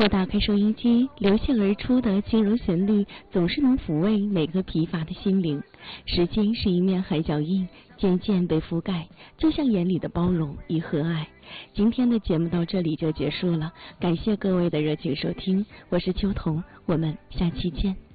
或打开收音机，流泻而出的轻柔旋律总是能抚慰每个疲乏的心灵。时间是一面海角印，渐渐被覆盖，就像眼里的包容与和蔼。今天的节目到这里就结束了，感谢各位的热情收听，我是秋彤，我们下期见。